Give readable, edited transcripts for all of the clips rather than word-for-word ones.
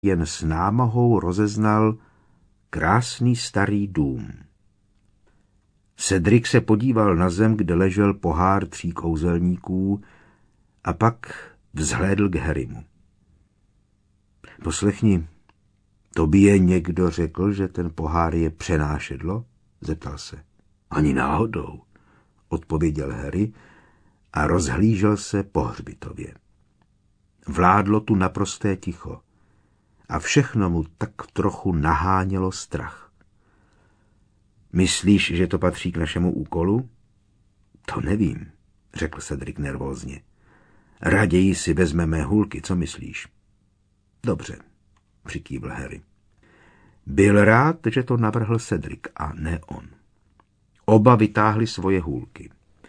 jen s námahou rozeznal krásný starý dům. Cedric se podíval na zem, kde ležel pohár 3 kouzelníků, a pak vzhlédl k Harrymu. Poslechni, tobě někdo řekl, že ten pohár je přenášedlo? Zeptal se. Ani náhodou, odpověděl Harry a rozhlížel se po hřbitově. Vládlo tu naprosté ticho a všechno mu tak trochu nahánělo strach. Myslíš, že to patří k našemu úkolu? To nevím, řekl Cedric nervózně. Raději si vezmeme hůlky, co myslíš? Dobře, přikývl Harry. Byl rád, že to navrhl Cedric a ne on. Oba vytáhli svoje hůlky.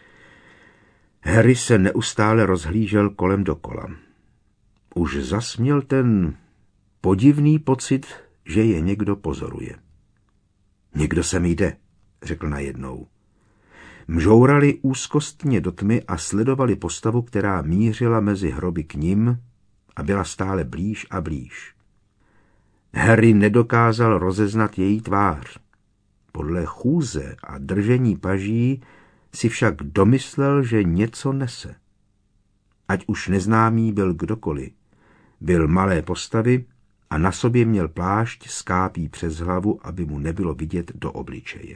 Harry se neustále rozhlížel kolem dokola. Už zas měl ten podivný pocit, že je někdo pozoruje. Někdo sem jde, řekl najednou. Mžourali úzkostně do tmy a sledovali postavu, která mířila mezi hroby k nim a byla stále blíž a blíž. Harry nedokázal rozeznat její tvář. Podle chůze a držení paží si však domyslel, že něco nese. Ať už neznámý byl kdokoliv, byl malé postavy a na sobě měl plášť s kápí přes hlavu, aby mu nebylo vidět do obličeje.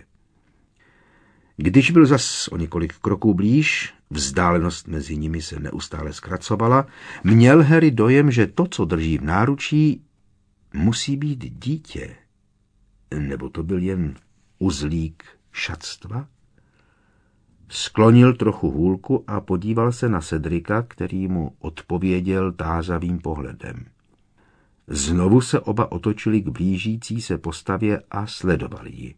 Když byl zas o několik kroků blíž, vzdálenost mezi nimi se neustále zkracovala, měl Harry dojem, že to, co drží v náručí, musí být dítě. Nebo to byl jen uzlík šatstva? Sklonil trochu hůlku a podíval se na Cedrica, který mu odpověděl tázavým pohledem. Znovu se oba otočili k blížící se postavě a sledovali ji.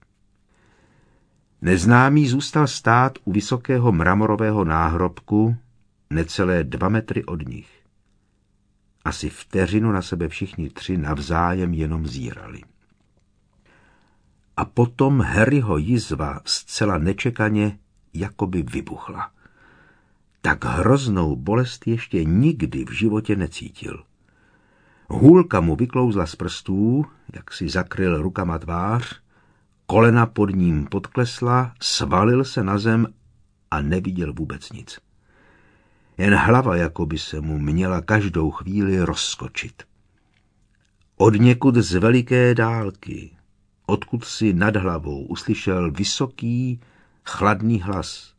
Neznámý zůstal stát u vysokého mramorového náhrobku necelé 2 metry od nich. Asi vteřinu na sebe všichni 3 navzájem jenom zírali. A potom Harryho jizva zcela nečekaně jakoby vybuchla. Tak hroznou bolest ještě nikdy v životě necítil. Hůlka mu vyklouzla z prstů, jak si zakryl rukama tvář, kolena pod ním podklesla, svalil se na zem a neviděl vůbec nic. Jen hlava jakoby se mu měla každou chvíli rozskočit. Odněkud z veliké dálky, odkud si nad hlavou uslyšel vysoký, chladný hlas.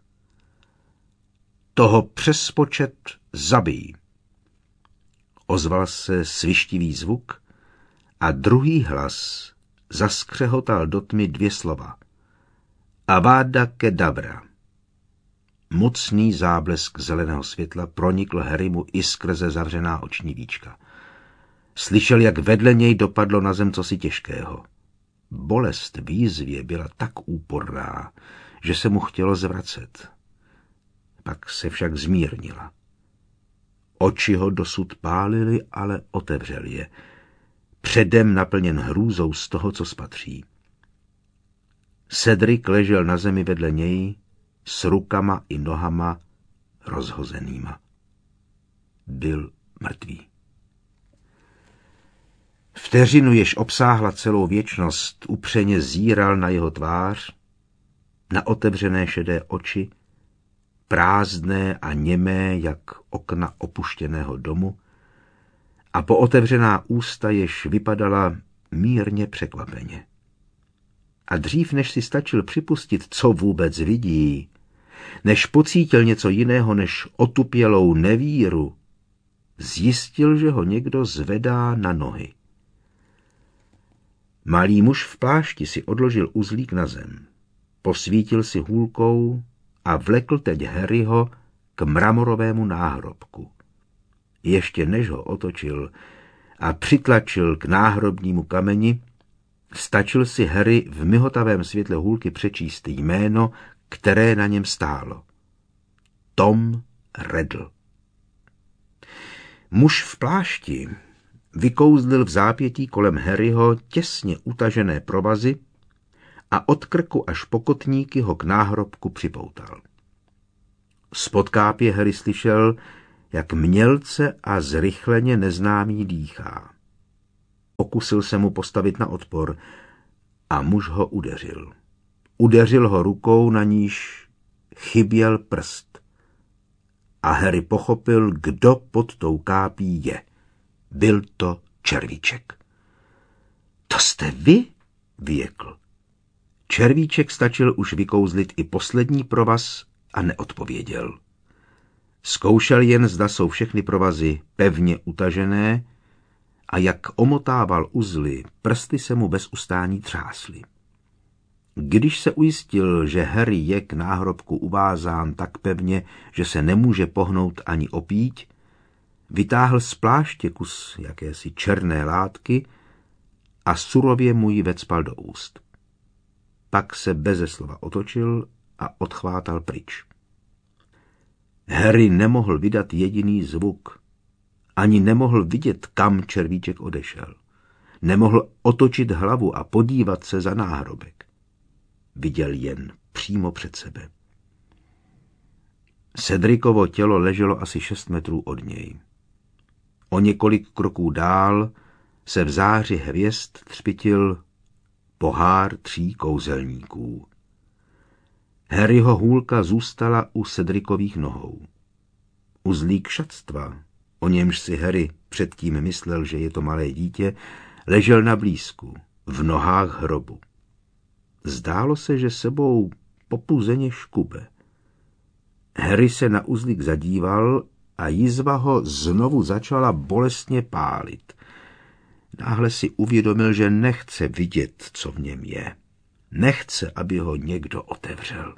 Toho přes počet zabij. Ozval se svištivý zvuk a druhý hlas zaskřehotal do tmy 2 slova. Avada kedavra. Mocný záblesk zeleného světla pronikl Harrymu i skrze zavřená oční víčka. Slyšel, jak vedle něj dopadlo na zem cosi těžkého. Bolest v jízvě byla tak úporná, že se mu chtělo zvracet. Pak se však zmírnila. Oči ho dosud pálily, ale otevřel je. Předem naplněn hrůzou z toho, co spatří. Cedric ležel na zemi vedle něj, s rukama i nohama rozhozenýma. Byl mrtvý. Vteřinu, jež obsáhla celou věčnost, upřeně zíral na jeho tvář, na otevřené šedé oči, prázdné a němé, jak okna opuštěného domu, a pootevřená ústa, jež vypadala mírně překvapeně. A dřív, než si stačil připustit, co vůbec vidí, než pocítil něco jiného než otupělou nevíru, zjistil, že ho někdo zvedá na nohy. Malý muž v plášti si odložil uzlík na zem, posvítil si hůlkou a vlekl teď Harryho k mramorovému náhrobku. Ještě než ho otočil a přitlačil k náhrobnímu kameni, stačil si Harry v mihotavém světle hůlky přečíst jméno, které na něm stálo. Tom Riddle. Muž v plášti vykouzlil v zápětí kolem Harryho těsně utažené provazy a od krku až po kotníky ho k náhrobku připoutal. Spod kápě Harry slyšel, jak mělce a zrychleně neznámý dýchá. Pokusil se mu postavit na odpor a muž ho udeřil. Udeřil ho rukou, na níž chyběl prst. A Harry pochopil, kdo pod tou kápí je. Byl to Červíček. To jste vy? Vyjekl. Červíček stačil už vykouzlit i poslední provaz a neodpověděl. Zkoušel jen, zda jsou všechny provazy pevně utažené, a jak omotával uzly, prsty se mu bez ustání třásly. Když se ujistil, že Harry je k náhrobku uvázán tak pevně, že se nemůže pohnout ani opíť, vytáhl z pláště kus jakési černé látky a surově mu ji vecpal do úst. Pak se beze slova otočil a odchvátal pryč. Harry nemohl vydat jediný zvuk, ani nemohl vidět, kam Červíček odešel. Nemohl otočit hlavu a podívat se za náhrobek. Viděl jen přímo před sebe. Cedricovo tělo leželo asi 6 metrů od něj. O několik kroků dál se v záři hvězd třpitil pohár 3 kouzelníků. Harryho hůlka zůstala u Cedricových nohou. Uzlík šatstva, o němž si Harry předtím myslel, že je to malé dítě, ležel na blízku, v nohách hrobu. Zdálo se, že sebou popuzeně škube. Harry se na uzlík zadíval a jizva ho znovu začala bolestně pálit. Náhle si uvědomil, že nechce vidět, co v něm je. Nechce, aby ho někdo otevřel.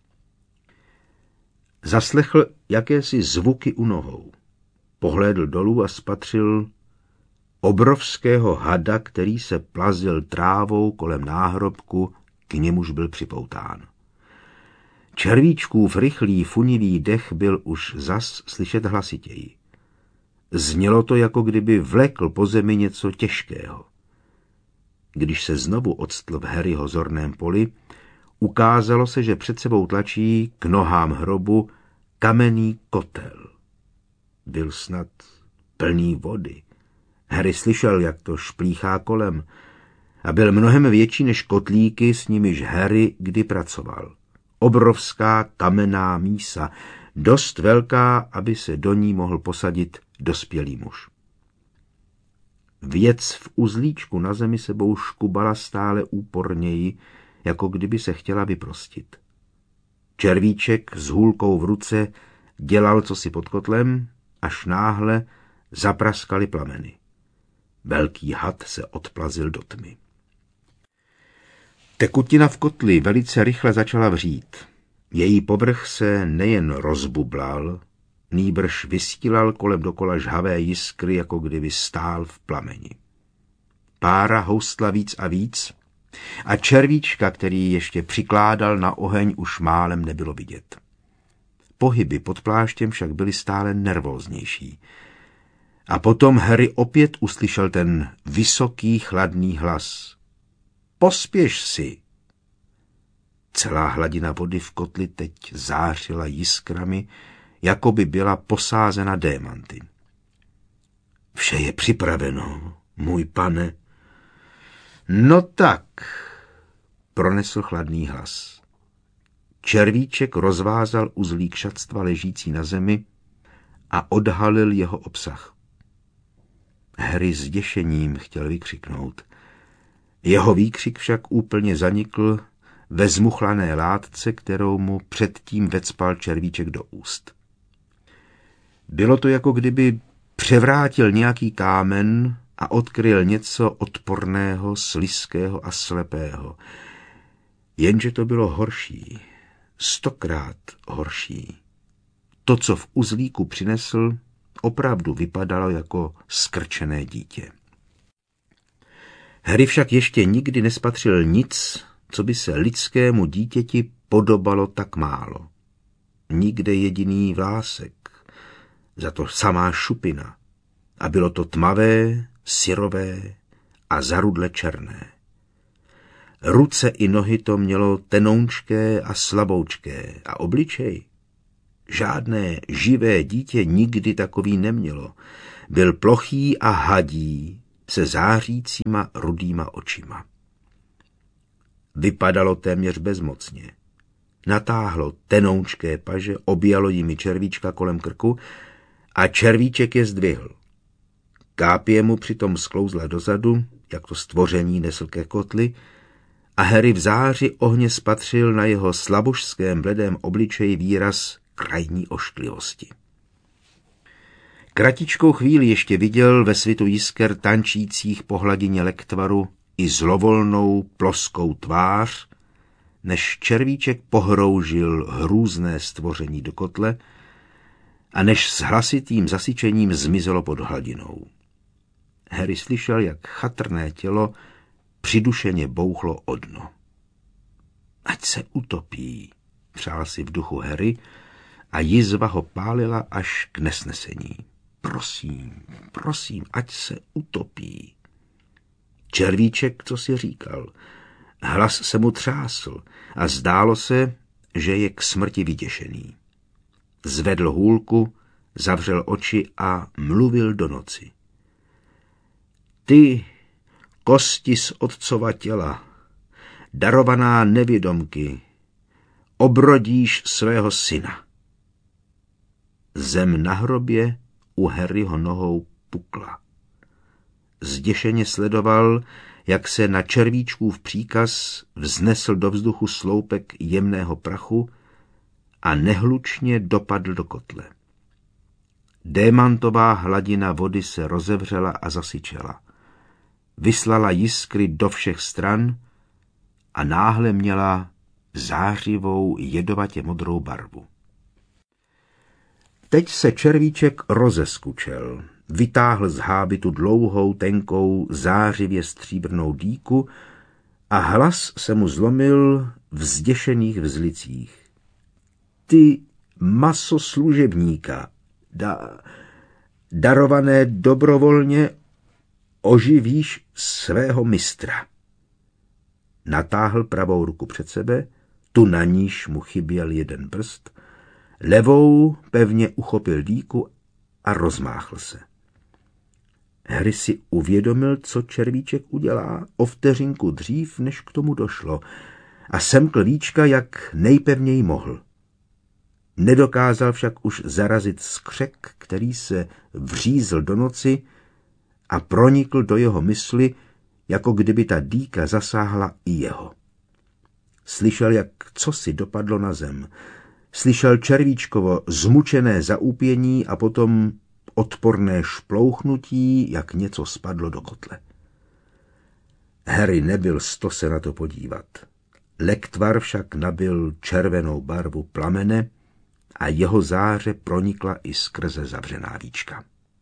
Zaslechl jakési zvuky u nohou. Pohlédl dolů a spatřil obrovského hada, který se plazil trávou kolem náhrobku, k němuž byl připoután. Červíčkův rychlý funivý dech byl už zas slyšet hlasitěji. Znělo to, jako kdyby vlekl po zemi něco těžkého. Když se znovu octl v Harryho zorném poli, ukázalo se, že před sebou tlačí k nohám hrobu kamenný kotel. Byl snad plný vody. Harry slyšel, jak to šplíchá kolem, a byl mnohem větší než kotlíky, s nimiž Harry kdy pracoval. Obrovská kamenná mísa, dost velká, aby se do ní mohl posadit dospělý muž. Věc v uzlíčku na zemi sebou škubala stále úporněji, jako kdyby se chtěla vyprostit. Červíček s hůlkou v ruce dělal cosi pod kotlem, až náhle zapraskaly plameny. Velký had se odplazil do tmy. Tekutina v kotli velice rychle začala vřít. Její povrch se nejen rozbublal, nýbrž vystílal kolem dokola žhavé jiskry, jako kdyby stál v plameni. Pára houstla víc a víc a červíčka, který ještě přikládal na oheň, už málem nebylo vidět. Pohyby pod pláštěm však byly stále nervóznější. A potom Harry opět uslyšel ten vysoký, chladný hlas. Pospěš si! Celá hladina vody v kotli teď zářila jiskrami, jako by byla posázena démanty. Vše je připraveno, můj pane. No tak, pronesl chladný hlas. Červíček rozvázal uzlík šatstva ležící na zemi a odhalil jeho obsah. Harry s děšením chtěl vykřiknout. Jeho výkřik však úplně zanikl ve zmuchlané látce, kterou mu předtím vecpal červíček do úst. Bylo to, jako kdyby převrátil nějaký kámen a odkryl něco odporného, slizkého a slepého. Jenže to bylo horší, 100krát horší. To, co v uzlíku přinesl, opravdu vypadalo jako skrčené dítě. Harry však ještě nikdy nespatřil nic, co by se lidskému dítěti podobalo tak málo. Nikde jediný vlásek, za to samá šupina. A bylo to tmavé, syrové a zarudle černé. Ruce i nohy to mělo tenoučké a slaboučké a obličej. Žádné živé dítě nikdy takový nemělo. Byl plochý a hadí, se zářícíma rudýma očima. Vypadalo téměř bezmocně. Natáhlo tenoučké paže, objalo jimi červíčka kolem krku a červíček je zdvihl. Kápě mu přitom sklouzla dozadu, jak to stvoření nesl ke kotli, a Harry v záři ohně spatřil na jeho slabožském bledém obličeji výraz krajní ošklivosti. Kratičkou chvíli ještě viděl ve svitu jisker tančících po hladině lektvaru i zlovolnou ploskou tvář, než červíček pohroužil hrůzné stvoření do kotle a než s hlasitým zasyčením zmizelo pod hladinou. Harry slyšel, jak chatrné tělo přidušeně bouchlo o dno. Ať se utopí, přál si v duchu Harry a jizva ho pálila až k nesnesení. Prosím, ať se utopí. Červíček, co si říkal, hlas se mu třásl a zdálo se, že je k smrti vyděšený. Zvedl hůlku, zavřel oči a mluvil do noci. Ty, kosti z otcova těla, darovaná nevědomky, obrodíš svého syna. Zem na hrobě u Harryho nohou pukla. Zděšeně sledoval, jak se na červíčkův příkaz vznesl do vzduchu sloupek jemného prachu a nehlučně dopadl do kotle. Démantová hladina vody se rozevřela a zasyčela. Vyslala jiskry do všech stran a náhle měla zářivou jedovatě modrou barvu. Teď se červíček rozeskučel, vytáhl z hábitu dlouhou, tenkou, zářivě stříbrnou dýku a hlas se mu zlomil v zděšených vzlicích. Ty maso služebníka, darované dobrovolně, oživíš svého mistra. Natáhl pravou ruku před sebe, tu na níž mu chyběl jeden prst, levou pevně uchopil dýku a rozmáchl se. Harry si uvědomil, co červíček udělá o vteřinku dřív, než k tomu došlo, a semkl víčka, jak nejpevněji mohl. Nedokázal však už zarazit skřek, který se vřízl do noci a pronikl do jeho mysli, jako kdyby ta dýka zasáhla i jeho. Slyšel, jak cosi dopadlo na zem. Slyšel červíčkovo zmučené zaúpění a potom odporné šplouchnutí, jak něco spadlo do kotle. Harry nebyl sto se na to podívat. Lektvar však nabyl červenou barvu plamene a jeho záře pronikla i skrze zavřená víčka.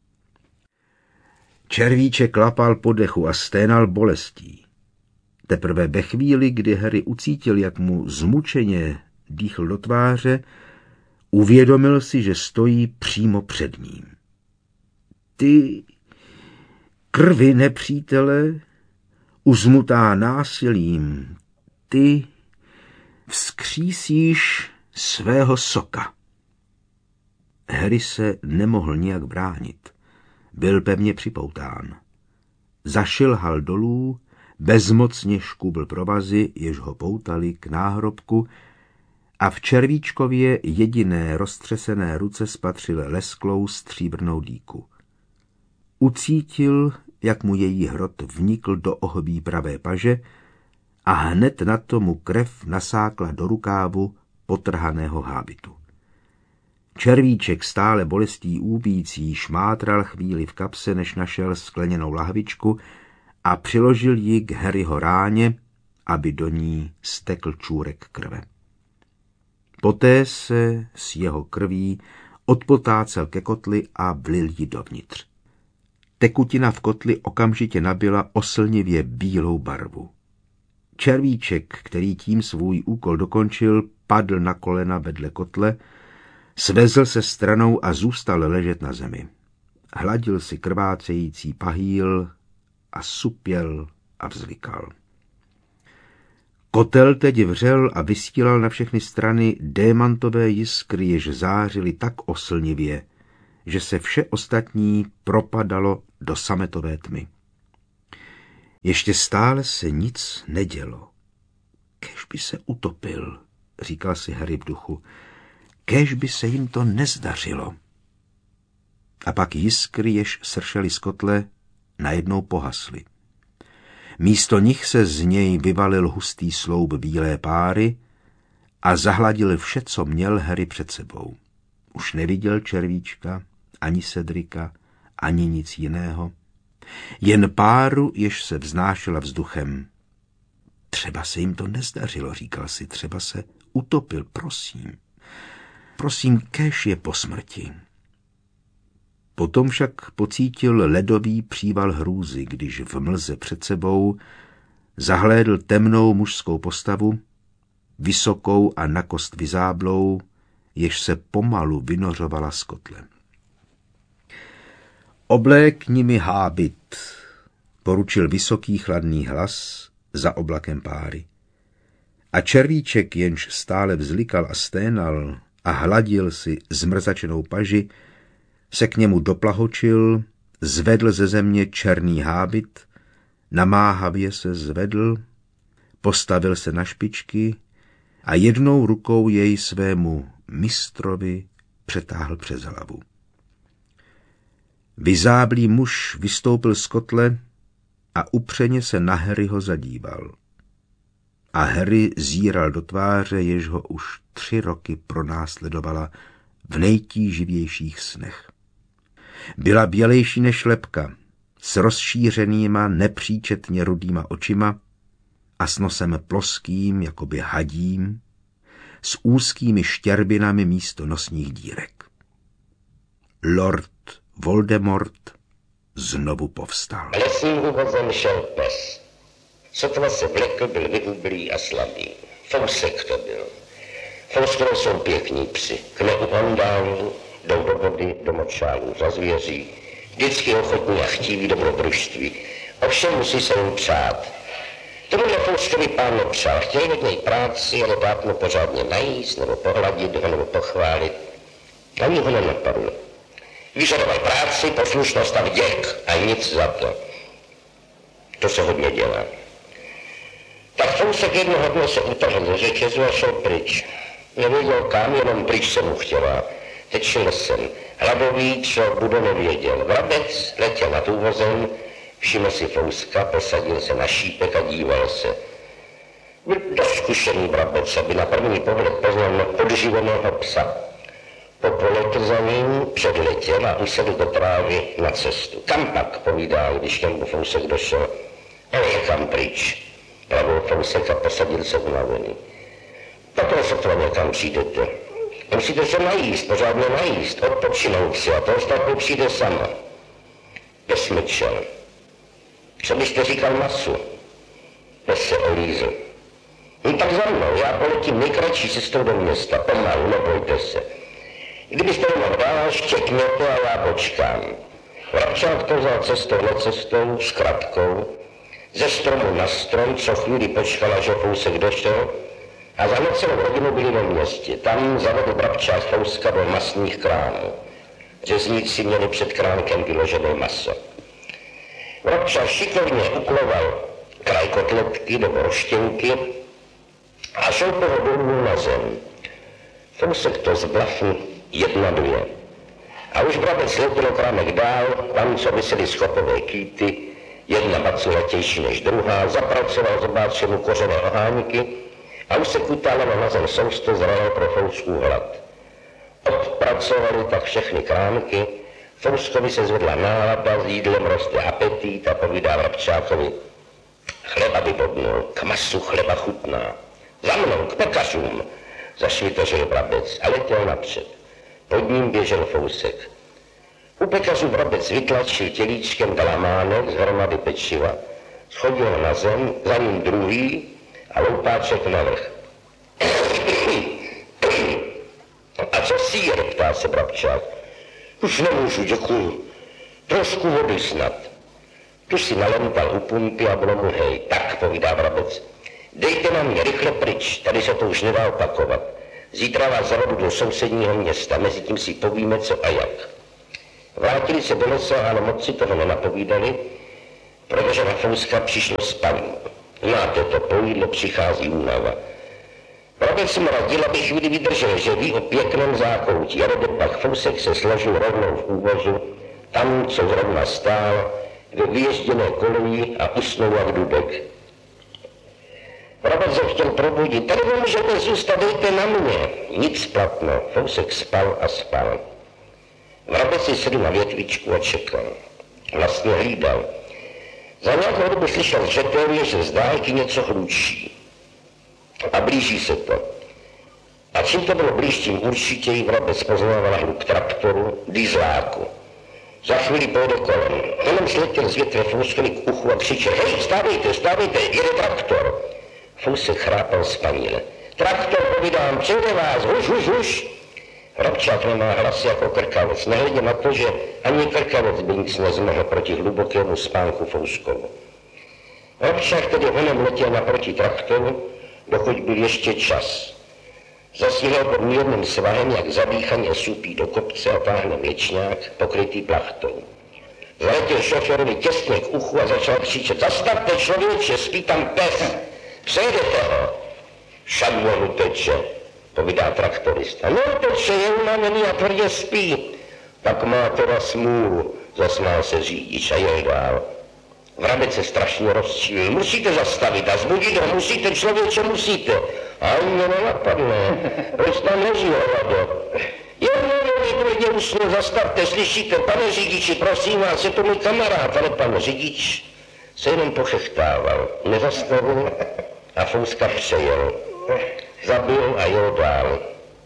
Červíček klapal po dechu a sténal bolestí. Teprve ve chvíli, kdy Harry ucítil, jak mu zmučeně dýchl do tváře, uvědomil si, že stojí přímo před ním. Ty krvi nepřítele, uzmutá násilím, ty vzkřísíš svého soka. Harry se nemohl nijak bránit. Byl pevně připoután. Zašilhal dolů, bezmocně škubl provazy, jež ho poutali k náhrobku, a v červíčkově jediné roztřesené ruce spatřil lesklou stříbrnou dýku. Ucítil, jak mu její hrot vnikl do ohbí pravé paže a hned na to mu krev nasákla do rukávu potrhaného hábitu. Červíček stále bolestí úbící šmátral chvíli v kapse, než našel skleněnou lahvičku a přiložil ji k Harryho ráně, aby do ní stekl čůrek krve. Poté se s jeho krví odpotácel ke kotli a vlil ji dovnitř. Tekutina v kotli okamžitě nabyla oslnivě bílou barvu. Červíček, který tím svůj úkol dokončil, padl na kolena vedle kotle, svezl se stranou a zůstal ležet na zemi. Hladil si krvácející pahýl a supěl a vzlikal. Kotel teď vřel a vystílal na všechny strany démantové jiskry, jež zářily tak oslnivě, že se vše ostatní propadalo do sametové tmy. Ještě stále se nic nedělo. Kéž by se utopil, říkal si Harry v duchu. Kéž by se jim to nezdařilo. A pak jiskry, jež sršely z kotle, najednou pohasly. Místo nich se z něj vyvalil hustý sloup bílé páry a zahladil vše, co měl Harry před sebou. Už neviděl červíčka, ani Cedrika, ani nic jiného. Jen páru, jež se vznášela vzduchem. Třeba se jim to nezdařilo, říkal si, třeba se utopil, prosím. Prosím, kéž je po smrti. Potom však pocítil ledový příval hrůzy, když v mlze před sebou zahlédl temnou mužskou postavu, vysokou a na kost vyzáblou, jež se pomalu vynořovala z kotle. Oblékni mi hábit, poručil vysoký chladný hlas za oblakem páry. A červíček, jenž stále vzlikal a sténal a hladil si zmrzačenou paži, se k němu doplahočil, zvedl ze země černý hábit, namáhavě se zvedl, postavil se na špičky a jednou rukou jej svému mistrovi přetáhl přes hlavu. Vyzáblý muž vystoupil z kotle a upřeně se na Harryho zadíval. A Harry zíral do tváře, jež ho už 3 roky pronásledovala v nejtíživějších snech. Byla bělejší než lebka, s rozšířenýma nepříčetně rudýma očima a s nosem ploským, jakoby hadím, s úzkými štěrbinami místo nosních dírek. Lord Voldemort znovu povstal. Lesním uvozem šel pes. Sotva se vlekl, byl vyhublý a slabý. Fousek to byl. Fouskové jsou pěkní psi. K neupandálu, jdou do vody, do močálu, za zvěří. Vždycky ochotní a chtiví dobrodružství. Ovšem musí se jim přát. Tomuhle Fouskovi pán nepřál. Chtěl od něj práci, ale dát mu pořádně najíst, nebo pohladit ho, nebo pochválit. Ani ho nenapadlo. Vyžadoval práci, poslušnost a vděk a nic za to. To se hodně dělá. Tak Fousek jednoho dne se utrhl ze řetězu a šel pryč. Nevěděl kam, jenom pryč se mu chtěla. Teď šel lesem. Hladový, co bude, nevěděl. Vrabec letěl nad úvozem, všiml si Fouska, posadil se na šípek a díval se. Byl dost zkušený vrabec, aby na první pohled poznal podživeného psa. Popoletl za ním, předletěl a usedl do trávy na cestu. Kam pak, povídal, když k němu Fousek došel. Ale někam pryč. Pravil Fousek a posadil se unavený. Potom sotva někam přijdete. Musíte se najíst, pořádně najíst, odpočinout si a to ostatní přijde sama. Pes mlčel. Co byste říkal masu? Pes se olízl. No tak za mnou, já poletím nejkratší cestou do města, pomalu, nebojte se. Kdybyste ho mohl dál, štěkněte a já počkám. Vrabčák to vzal cestou necestou, s kratkou, ze stromu na strom, co chvíli počkala, že Fousek došel, a za necelou hodinu byli ve městě. Tam zavedl vrabčák Fouska do masných kránů. Řezníci měli před kránkem vyložené maso. Vrabčák šikovně ukloval kraj kotletky nebo roštěnky a šel pohodlnou na zem. Fousek to zblafl 1, 2. A už vrabec letěl krámek dál, tam, co visely schopové kýty, jedna maculatější než druhá, zapracoval zobáčemu kořené oháníky a už se kutálo na zem sousto zralo pro Fousku hlad. Odpracovali tak všechny krámky, Fouskovi se zvedla nálada, s jídlem roste apetít a povídá vrabčákovi. Chleba by bodnul, k masu chleba chutná. Za mnou, k pekařům, zašvitořil vrabec a letěl napřed. Pod ním běžel Fousek. U pekařů vrabec vytlačil tělíčkem dalamánek z hromady pečiva, schodil na zem, za ním druhý a loupáček navrch. A co sýr, ptá se vrabčák. Už nemůžu, děkuju. Trošku vody snad. Tu si nalental u pumpy a bylo mu hej. Tak, povídá vrabec. Dejte na mě rychle pryč, tady se to už nedá opakovat. Zítra vás zavedu do sousedního města, mezi tím si povíme co a jak. Vrátili se do lesa, ale moc si toho nenapovídali, protože na Fouska přišlo spaní. Znáte to, po jídle přichází únava. Vrabec mu radil, aby chvíli vydržel, že ví o pěkném zákoutí, ale pak Fousek se složil rovnou v úvozu, tam, co zrovna stál, ve vyježděné koleji a usnul jak dudek. Vrabec ho chtěl probudit, tady nemůžete zůstat, dejte na mě. Nic platno, Fousek spal a spal. Vrabec si sedl na větvičku a čekal. Vlastně hlídal. Za nějakou dobu slyšel zřetelně, že z dálky něco hlučí. A blíží se to. A čím to bylo blíž, tím určitěji Vrabec poznával hluk traktoru, dieseláku. Za chvíli pojede kolem. Jenom sletěl z větve Fouskovi k uchu a křičel: hej, stávejte, jede traktor. Fousek chrápal spanile. Traktor, povídám, přejde vás, huš. Vrabčák nemá hlas jako krkavec, nehledě na to, že ani krkavec by nic nezmohl proti hlubokému spánku Fouskovu. Vrabčák tedy honem letěl naproti traktoru, dokud byl ještě čas. Zasílal pod mírným svahem, jak zadýchaně supí do kopce a táhne mlečňák, pokrytý plachtou. Zaletěl šoférovi těsně k uchu a začal křičet: zastavte, člověče, spí tam pes, přejdete ho. Šadmonu teče, povídá traktorista. No teče, je unavený a tvrdě spí. Tak má teda smůlu, zasmál se řidič a jel dál. Vrabec se strašně rozčílil. Musíte zastavit a zbudit ho, musíte, člověče, musíte. A mě nenapadne, proč tam leží hovado? Klidně usnu, zastavte, slyšíte, pane řidiči, prosím vás, je to můj kamarád, ale pan řidič se jenom pochechtával, nezastavil a Fouska přejel. Zabil a jel dál.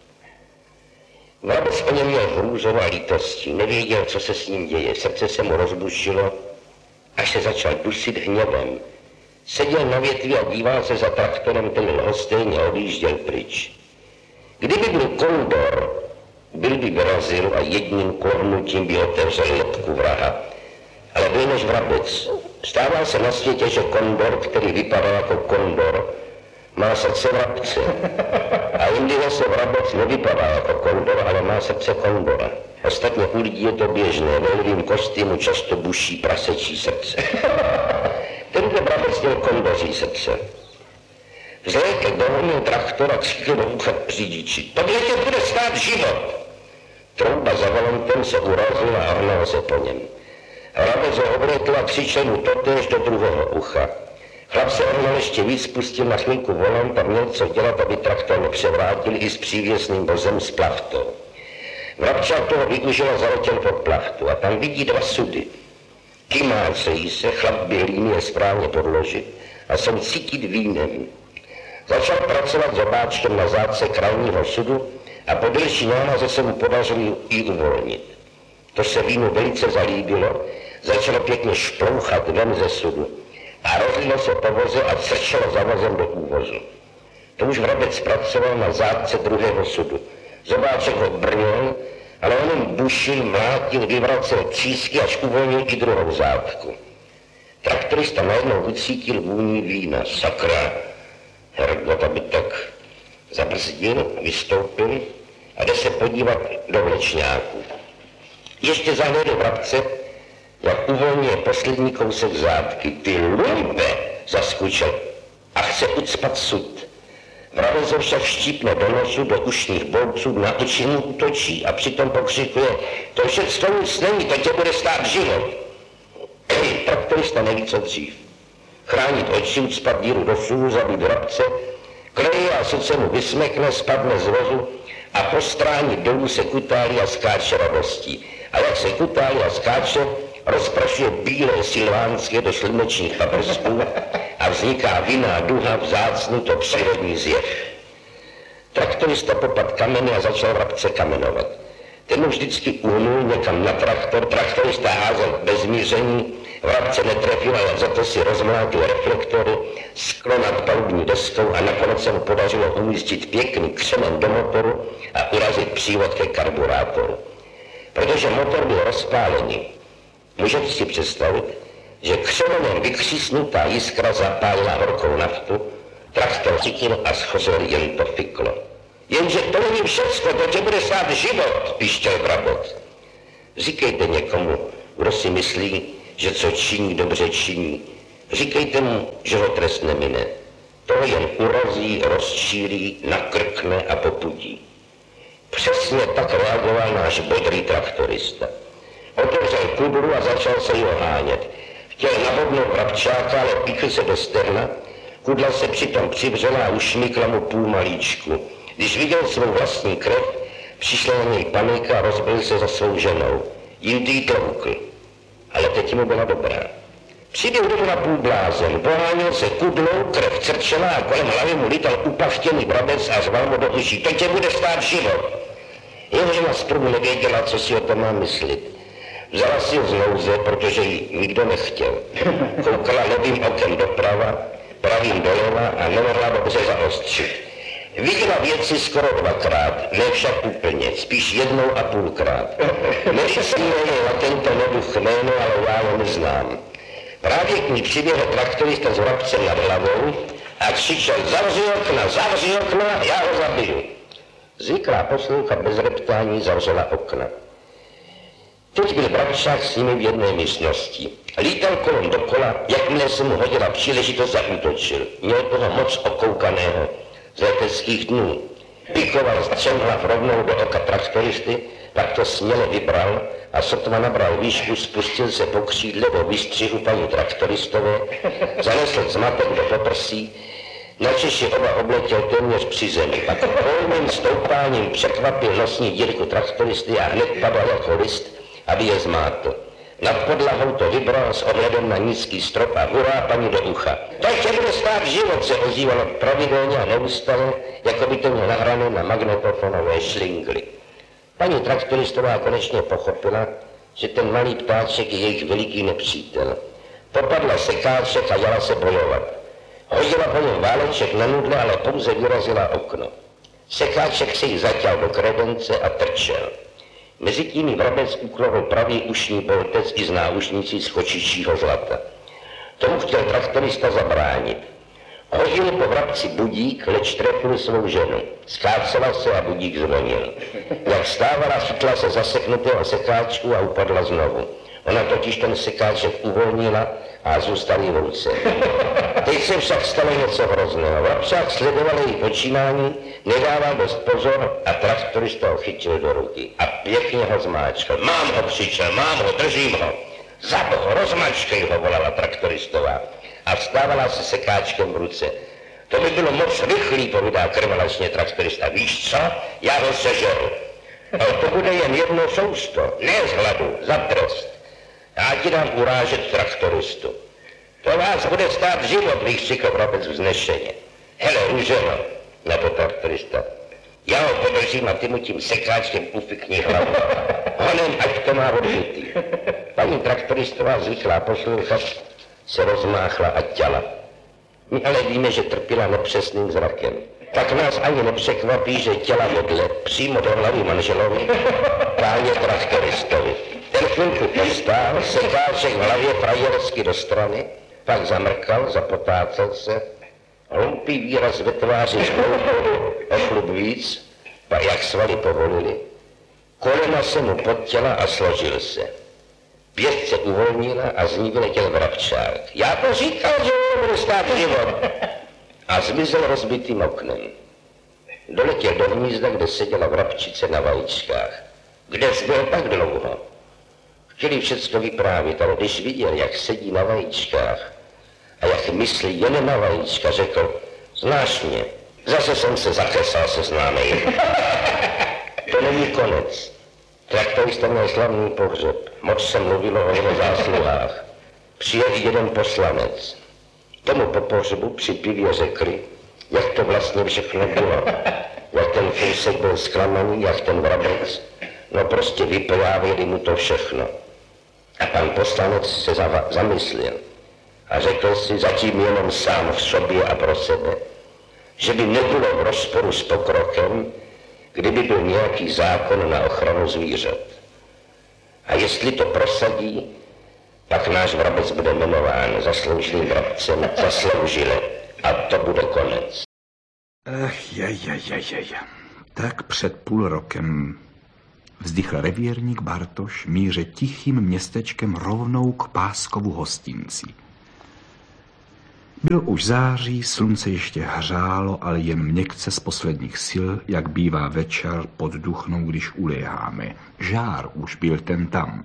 Vrabec o něm měl hrůzou a lítostí, nevěděl, co se s ním děje, srdce se mu rozbušilo, až se začal dusit hněvem. Seděl na větvi a díval se za traktorem, ten lhostejně odjížděl pryč. Kdyby byl kondor, byl by vyrazil a jedním kornutím by otevřel lebku vraha. Ale byl než vrabec. Stával se na světě, že kondor, který vypadal jako kondor, má srdce vrabce. A jindy se vrabec nevypadá jako kondor, ale má srdce kondora. Ostatně u lidí je to běžné, ve lidým kostýmu často buší prasečí srdce. Tento vrabec měl kondoří srdce. Vzlékl dohonil traktor a křikl do ucha řidiči: tohle tě bude stát život. Trouba za volantem se urazila a hnala se po něm. Vrabec ho oblétl a křičel mu totéž do druhého ucha. Chlap se ohnal ještě víc, pustil na chvilku volant a měl co dělat, aby traktor nepřevrátil i s přívěsným vozem s plachtou. Vrabčák toho využil a zaletěl pod plachtu a tam vidí dva sudy. Kymácejí se, chlap bělými je správně podložit a jsou cítit vínem. Začal pracovat zobáčkem na zádce krajního sudu a po delší námaze se mu podařilo ji uvolnit. To se vínu velice zalíbilo, začalo pěkně šplouchat ven ze sudu a rozlilo se po voze a crčelo za vozem do úvozu. To už Vrabec pracoval na zádce druhého sudu. Zobáček ho brnil, ale on jim bušil, mlátil, vyvracel třísky, až uvolnil i druhou zádku. Traktorista najednou ucítil vůni vína. Sakra, Hergot, aby tak zabrzdil, vystoupil a jde se podívat do vlečňáku. Ještě zahlédl Vrabce, jak uvolňuje poslední kousek zádky. Ty lumpe, zaskučel a chce ucpat sud. Vrabec ho však štípne do nosu, do ušních bolců, na oči mu útočí a přitom pokřikuje: to všecko nic není, to tě bude stát život. Traktorista neví, co dřív. Chránit oči, ucpat díru do sůlu, zabít Vrabce, kleje a sice mu vysmekne, spadne z vozu a po stráni dolů se kutálí a skáče radostí. A jak se kutálí a skáče, rozprašuje bílé silvánské do slunečních paprsků a vzniká vinná duha, vzácný to přírodní zjev. Traktorista popadl kameny a začal Vrabce kamenovat. Ten mu vždycky uhnul někam na traktor, traktorista házel bez míření, Vrabce netrefil, ale za to si rozmlátil reflektory, sklo nad palubní deskou a nakonec se mu podařilo umístit pěkný křemen do motoru a urazit přívod ke karburátoru. Protože motor byl rozpálený, můžete si představit, že křemenem vykřísnutá jiskra zapálila horkou naftu, traktor cítil a schořel, jen to fiklo. Jenže to není všecko, to tě bude stát život, pištěl Vrabec. Říkejte někomu, kdo si myslí, že co činí, dobře činí. Říkejte mu, že ho trest nemine. Toho jen urazí, rozčílí, nakrkne a popudí. Přesně tak reagoval náš bodrý traktorista. Otevřel kudru a začal se jí ohánět. Chtěl nabodnout vrabčáka, ale píchl se do stehna. Kudla se přitom přivřela a ušmykla mu půl malíčku. Když viděl svou vlastní krev, přišla na něj panika a rozbil se za svou ženou. Jindy jí tloukl. Ale teď mu byla dobrá. Přiběhl domů na půl blázen, poháněl se kudlou, krev crčela a kolem hlavy mu lítal upachtěný brabec a řval mu do uší. To tě bude stát život. Jeho žena zprvu nevěděla, co si o tom má myslet. Vzala si ho z nouze, protože ji nikdo nechtěl. Koukala levým okem doprava, pravým doleva a nemohla dobře zaostřit. Viděla věci skoro dvakrát, ne však úplně, spíš 1,5krát. Medicínou je latento neduch jméno, ale já ho neznám. Právě k ní přiběhl traktorista s vrabcem nad hlavou a křičel: zavři okna, já ho zabiju. Zvyklá poslouchat bez reptání zavřela okna. Teď byl vrabčák s nimi v jedné místnosti. Lítal kolem dokola, jakmile se mu hodila příležitost, zaútočil. Měl toho moc okoukaného z leteckých dnů. Pikoval střemhlav rovnou do oka traktoristy, pak to směle vybral a sotva nabral výšku, spustil se po křídle do výstřihu paní traktoristové, zanesl zmatek do poprsí, načež je oba obletěl téměř při zemi. Pak volným stoupáním překvapil nosní dírku traktoristy a hned padal jako list, aby je zmátl. Nad podlahou to vybral s ohledem na nízký strop a hurá paní do ucha. To tě bude stát život, se ozývalo pravidelně a neustále, jako by to měl nahrané na magnetofonové šlingly. Paní traktoristová konečně pochopila, že ten malý ptáček je jejich veliký nepřítel. Popadla sekáček a jala se bojovat. Hodila po něm váleček na nudle, ale pouze vyrazila okno. Sekáček se jí zaťal do kredence a trčel. Mezitím jí vrabec uklovil pravý ušní boltec i z náušnicí z chočičího zlata. Tomu chtěl traktorista zabránit. Hodil po vrabci budík, leč trefil svou ženu. Skácela se a budík zvonil. Jak stávala, chytla se zaseknutého sekáčku a upadla znovu. Ona totiž ten sekáček uvolnila a zůstal jí v ruce. Teď se však stalo něco hrozného. Vrabčák sledoval její počínání, nedával dost pozor a traktorista ho chytil do ruky a pěkně ho zmáčkal. Mám ho, křičel, mám ho, držím ho. Zaboh, rozmačkej ho, volala traktoristová a vstávala se sekáčkem v ruce. To by bylo moc rychlý, povídá krvelačně traktorista. Víš co? Já ho sežeru. Ale to bude jen jedno sousto, ne z hladu, za trest. Já ti dám urážet traktoristu. To vás bude stát život, vykřikl vrabec vznešeně. Hele, růženo, na to traktorista. Já ho podržím a ty mu tím sekáčkem ufikni hlavu. Honem, ať to má odbytý. Paní traktoristová zvyklá poslouchat se rozmáchla a těla. My ale víme, že trpěla nepřesným zrakem. Tak nás ani nepřekvapí, že těla vedle přímo do hlavy manželovi, páně traktoristovi. Ten chvilku postál, sekáček v hlavě frajersky do strany, pak zamrkal, zapotácel se, hloupý výraz ve tváři zhloupil o chlup víc, pak jak svaly povolili. Kolena se mu podtěla a složil se. Pěst se uvolnila a z ní vyletěl vrabčák. Já to říkal, že nebude stát život. A zmizel rozbitým oknem. Doletěl do hnízda, kde seděla vrabčice na vajíčkách. Kde jsi byl tak dlouho? Chtěli všecko vyprávět, ale když viděl, jak sedí na vajíčkách a jak myslí jen na vajíčka, řekl: znáš mě, zase jsem se zakesal se známým. To není konec. Traktorista měl slavný pohřeb, moc se mluvilo o jeho zásluhách. Přijel jeden poslanec. Tomu po pohřebu při pivě řekli, jak to vlastně všechno bylo. Jak ten Fousek byl zklamaný, jak ten vrabec. No prostě vyprávěli mu to všechno. A pan poslanec se zamyslel a řekl si zatím jenom sám v sobě a pro sebe, že by nebylo v rozporu s pokrokem, kdyby byl nějaký zákon na ochranu zvířat. A jestli to prosadí, pak náš vrabec bude jmenován zasloužilým vrabcem, zasloužile, a to bude konec. Tak před půl rokem vzdychl revírník Bartoš, míře tichým městečkem rovnou k Páskovu hostinci. Byl už září, slunce ještě hřálo, ale jen měkce z posledních sil, jak bývá večer pod duchnou, když uléháme. Žár už byl ten tam.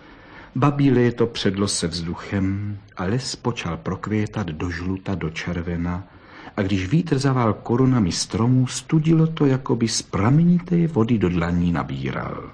Babí léto předlo se vzduchem a les počal prokvětat do žluta, do červena, a když vítr zavál korunami stromů, studilo to, jako by z pramenité vody do dlaní nabíral.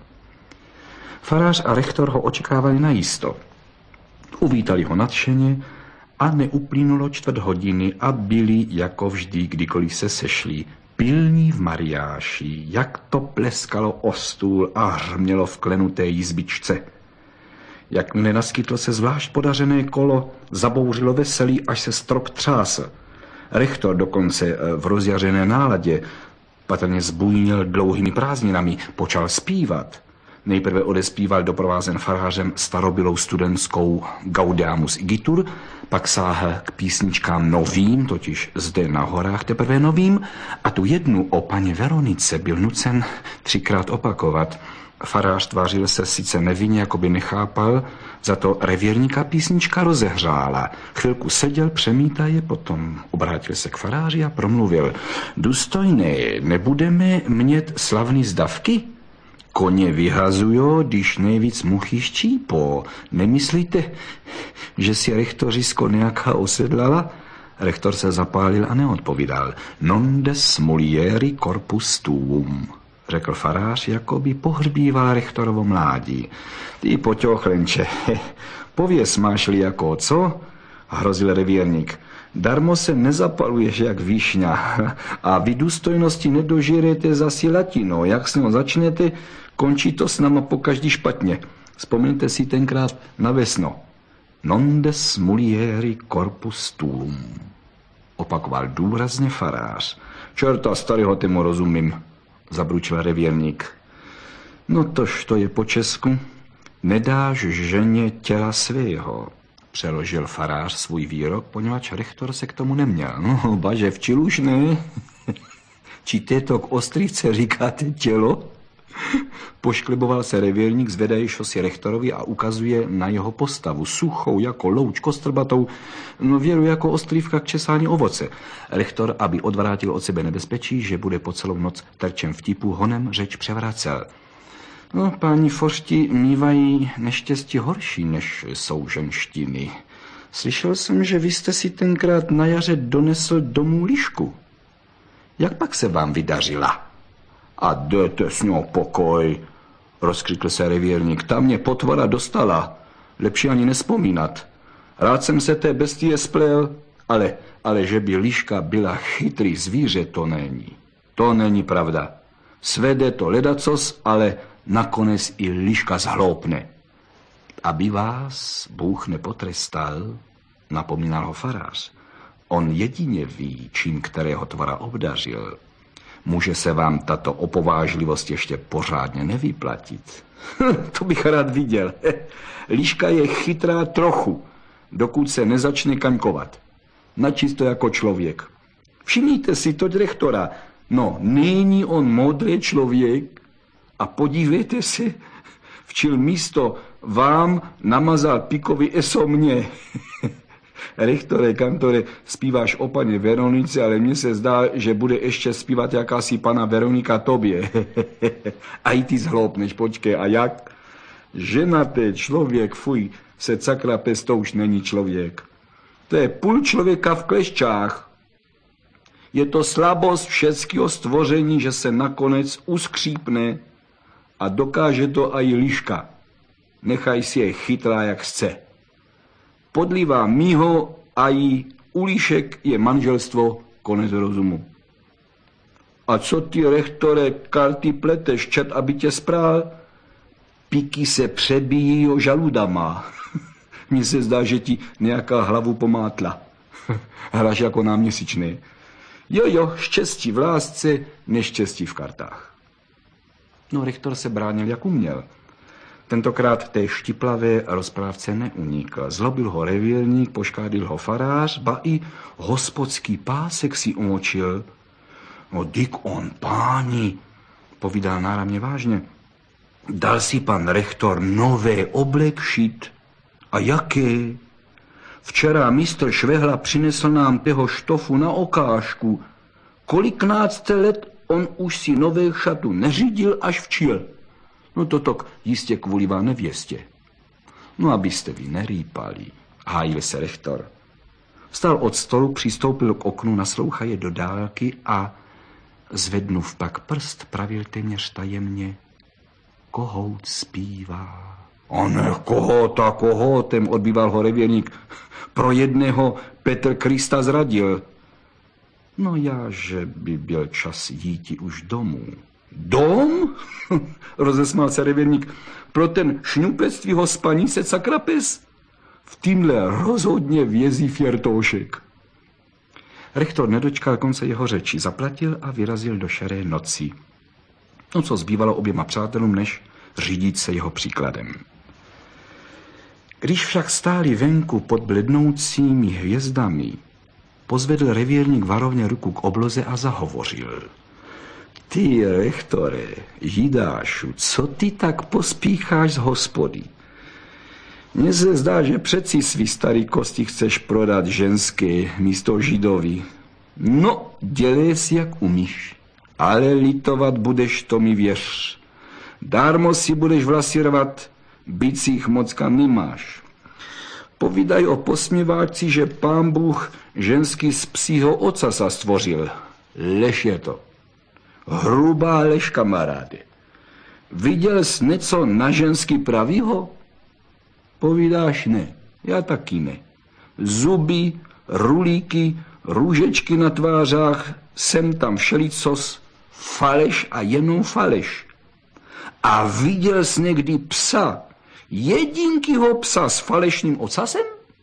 Farář a rektor ho očekávali najisto. Uvítali ho nadšeně a neuplynulo 4 hodiny a byli, jako vždy, kdykoliv se sešli, pilní v mariáši, jak to pleskalo o stůl a hřmělo v klenuté jizbičce. Jakmile naskytlo se zvlášť podařené kolo, zabouřilo veselí, až se strop třásl. Rektor dokonce v rozjařené náladě, patrně zbujněl dlouhými prázdninami, počal zpívat. Nejprve odespíval doprovázen farářem starobylou studentskou Gaudeamus igitur, pak sáhl k písničkám novým, totiž zde na horách teprve novým, a tu jednu o paně Veronice byl nucen 3krát opakovat. Farář tvářil se sice nevinně, jako by nechápal, za to revírníka písnička rozehřála. Chvilku seděl, přemítaje, potom obrátil se k faráři a promluvil: Důstojné, nebudeme mět slavný zdavky? Koně vyhazujo, když nejvíc muchy ščípo. Nemyslíte, že si rektorisko nějaká osedlala? Rektor se zapálil a neodpovídal. Non des mulieri corpus tuum, řekl farář, jako by pohřbíval rektorovo mládí. Ty poťochlenče, pověz, máš-li jako co? Hrozil revírník. Darmo se nezapaluješ jak višňa a vy důstojnosti nedožijete zasi latino. Jak s ním začnete, končí to s náma pokaždý špatně. Vzpomeňte si tenkrát na vesno. Non des mulieri corpus tuum, opakoval důrazně farář. Čerta starého, tomu rozumím, zabručil revírník. No tož to je po česku. Nedáš ženě těla svého, přeložil farář svůj výrok, poněvadž rektor se k tomu neměl. No, baže, v čiluž ne? Či této k ostrivce říkáte tělo? Poškliboval se revírník, zvedají šosy rektorovi a ukazuje na jeho postavu, suchou jako louč, kostrbatou, no věru jako ostrývka k česání ovoce. Rektor, aby odvrátil od sebe nebezpečí, že bude po celou noc terčem vtipu, honem řeč převracel. No, páni foršti mívají neštěstí horší, než jsou ženštiny. Slyšel jsem, že vy jste si tenkrát na jaře donesl domů lišku. Jak pak se vám vydařila? A dejte s ňou pokoj, rozkřikl se revírník. Ta mě potvora dostala, lepší ani nespomínat. Rád jsem se té bestie splel, ale že by liška byla chytrý zvíře, to není. To není pravda. Svede to ledacos, ale nakonec i liška zhloupne. Aby vás Bůh nepotrestal, napomínal ho farář. On jedině ví, čím kterého tvora obdařil. Může se vám tato opovážlivost ještě pořádně nevyplatit. To bych rád viděl. Liška je chytrá trochu, dokud se nezačne kaňkovat. Načisto jako člověk. Všimněte si to rektora. No, není on moudrý člověk? A podívejte se, včil místo vám namazal pikovi eso mě. Rektore, kantore, zpíváš o paně Veronice, ale mně se zdá, že bude ještě zpívat jakási pana Veronika tobě. A i ty zhloupneš, počkej, a jak? Ženatý člověk, fuj, se cakra pes, to už není člověk. To je půl člověka v kleščách. Je to slabost všetkého stvoření, že se nakonec uskřípne a dokáže to i liška. Nechaj si je chytrá, jak chce. Podlivá mýho a i u líšek je manželstvo, konec rozumu. A co ty, rektore, karty pleteš, čet, aby tě sprál? Piky se přebíjí o žaludama. Mně se zdá, že ti nějaká hlavu pomátla. Hraš jako náměsíčný. Jo, štěstí v lásce, neštěstí v kartách. No, rektor se bránil, jak uměl. Tentokrát té štiplavé rozprávce neunikl. Zlobil ho revírník, poškádil ho farář, ba i hospodský pásek si umočil. No, dyk on, páni, povídal náramně vážně. Dal si pan rektor nové oblekšit. A jaké? Včera mistr Švehla přinesl nám toho štofu na okážku. Koliknácté let on už si nové šatu neřídil až včil. No to tak jistě kvůli vám nevěstě. No abyste vy nerýpali, hájil se rektor. Vstal od stolu, přistoupil k oknu, naslouchal je do dálky a zvednув pak prst, pravil téměř tajemně. Kohout zpívá. A ne, kohoutem, odbýval ho revěrník. Pro jedného Petr Krista zradil. No já, že by byl čas jíti už domů. Dom? Rozesmál se revěrník. Pro ten šňupectví ho spaní se sakrapes? V týmhle rozhodně vězí fjertoušek. Rektor nedočkal konce jeho řeči, zaplatil a vyrazil do šeré noci. No co zbývalo oběma přátelům, než řídit se jeho příkladem. Když však stáli venku pod blednoucími hvězdami, pozvedl revírník varovně ruku k obloze a zahovořil. Ty, rektore, Jidášu, co ty tak pospícháš z hospody? Mně se zdá, že přeci svý starý kosti chceš prodat ženské místo Židovi. No, dělej si, jak umíš, ale litovat budeš, to mi věř. Dármo si budeš vlasy rvat, byť si jich mocka nemáš. Povídaj o posměváčci, že pán Bůh ženský z psího oca sa stvořil. Lež je to. Hrubá lež, kamaráde. Viděl jsi něco na ženský pravýho? Povídáš ne, já taky ne. Zuby, rulíky, růžečky na tvářách, sem tam všelicos, faleš a jenom faleš. A viděl jsi někdy psa, jedinkýho psa s falešným ocasem?